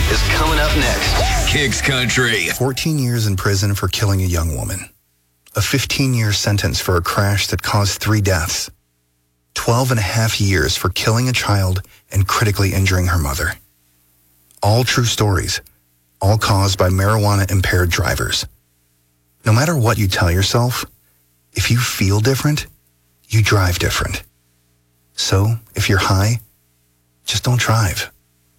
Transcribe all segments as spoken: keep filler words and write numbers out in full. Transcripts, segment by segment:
is coming up next. Kicks Country. fourteen years in prison for killing a young woman. A fifteen-year sentence for a crash that caused three deaths. twelve and a half years for killing a child and critically injuring her mother. All true stories, all caused by marijuana-impaired drivers. No matter what you tell yourself, if you feel different, you drive different. So, if you're high, just don't drive.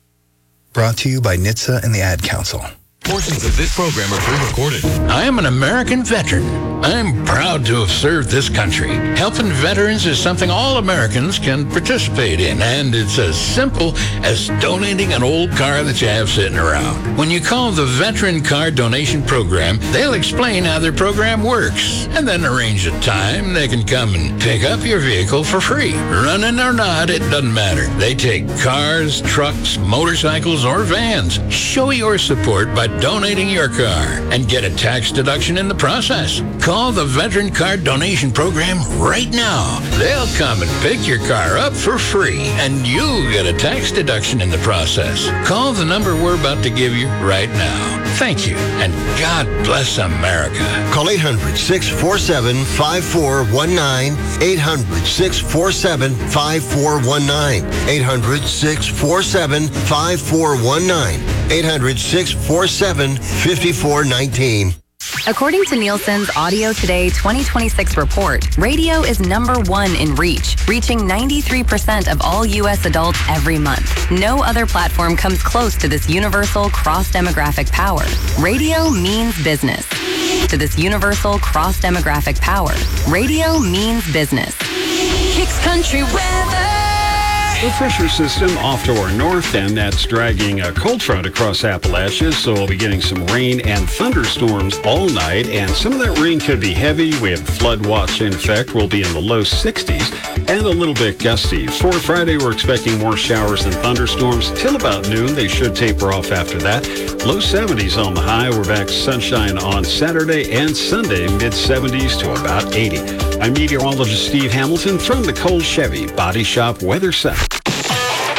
Brought to you by N H T S A and the Ad Council. Portions of this program are pre-recorded. I am an American veteran. I'm proud to have served this country. Helping veterans is something all Americans can participate in, and it's as simple as donating an old car that you have sitting around. When you call the Veteran Car Donation Program, they'll explain how their program works, and then arrange a time they can come and pick up your vehicle for free. Running or not, it doesn't matter. They take cars, trucks, motorcycles, or vans. Show your support by donating your car and get a tax deduction in the process. Call the Veteran Car Donation Program right now. They'll come and pick your car up for free, and you get a tax deduction in the process. Call the number we're about to give you right now. Thank you, and God bless America. Call eight hundred, six four seven, five four one nine, eight hundred, six four seven, five four one nine, eight hundred, six four seven, five four one nine, eight hundred, six four seven, five four one nine. According to Nielsen's Audio Today twenty twenty-six report, radio is number one in reach, reaching ninety-three percent of all U S adults every month. No other platform comes close to this universal cross-demographic power. Radio means business. To this universal cross-demographic power, radio means business. Kicks Country weather. The pressure system off to our north, and that's dragging a cold front across Appalachia, so we'll be getting some rain and thunderstorms all night, and some of that rain could be heavy. We have flood watch in effect. We'll be in the low sixties and a little bit gusty. For Friday, we're expecting more showers and thunderstorms till about noon. They should taper off after that. Low seventies on the high. We're back to sunshine on Saturday and Sunday, mid seventies to about eighty. I'm meteorologist Steve Hamilton from the Cole Chevy Body Shop Weather Center.